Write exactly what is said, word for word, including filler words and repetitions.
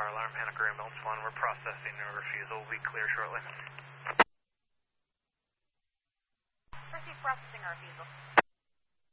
fire alarm, Hanover Ambulance one. We're processing a refusal. We'll be clear shortly. Proceed processing our refusal.